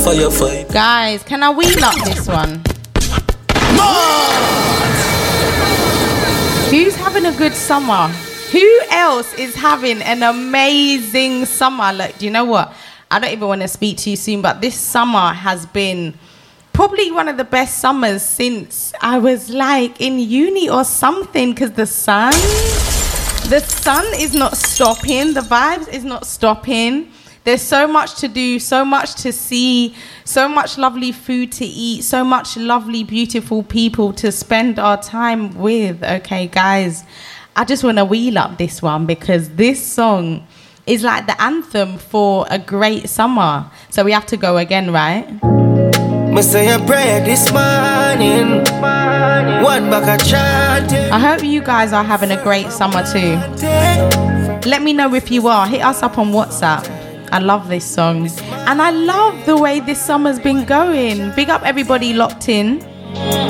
Fire. Guys, can I wheel up this one? Who's having a good summer? Who else is having an amazing summer? Look, do you know what? I don't even want to speak to you soon, but this summer has been probably one of the best summers since I was like in uni or something, because the sun is not stopping. The vibes is not stopping. There's so much to do, so much to see, so much lovely food to eat, so much lovely, beautiful people to spend our time with. Okay, guys, I just want to wheel up this one because this song is like the anthem for a great summer. So we have to go again, right? Me say a prayer this morning. What back a chanting. I hope you guys are having a great summer too. Let me know if you are. Hit us up on WhatsApp. I love this song. And I love the way this summer's been going. Big up everybody locked in.